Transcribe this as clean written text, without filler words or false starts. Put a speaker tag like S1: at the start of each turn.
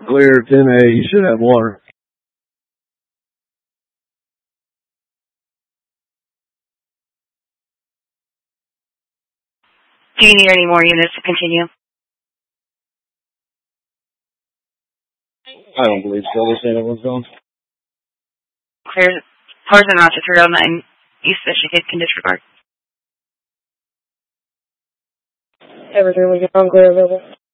S1: Clear 10A. You should have water.
S2: Do you need any more units to continue?
S1: I don't believe so. They're saying everyone's gone.
S2: Clear. Tarzan out to 309 East Michigan can disregard.
S3: Everything we get on clear available.